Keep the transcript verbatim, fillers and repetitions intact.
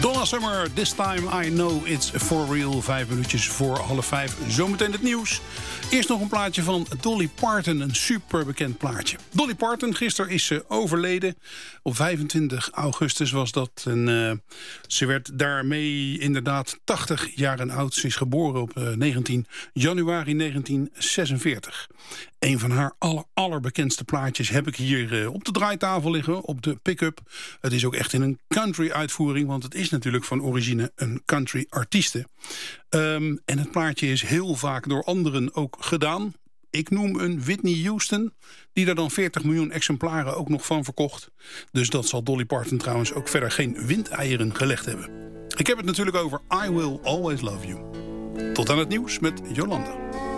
Donna Summer, This Time I Know It's For Real. Vijf minuutjes voor half vijf. Zometeen het nieuws. Eerst nog een plaatje van Dolly Parton. Een super bekend plaatje. Dolly Parton, gisteren is ze overleden. Op vijfentwintig augustus was dat. En uh, ze werd daarmee inderdaad tachtig jaren oud. Ze is geboren op uh, negentien januari negentien zesenveertig. Een van haar aller, allerbekendste plaatjes heb ik hier uh, op de draaitafel liggen, op de pick-up. Het is ook echt in een country uitvoering, want het is natuurlijk van origine een country artieste. Um, en het plaatje is heel vaak door anderen ook gedaan. Ik noem een Whitney Houston, die er dan veertig miljoen exemplaren ook nog van verkocht. Dus dat zal Dolly Parton trouwens ook verder geen windeieren gelegd hebben. Ik heb het natuurlijk over I Will Always Love You. Tot aan het nieuws met Jolanda.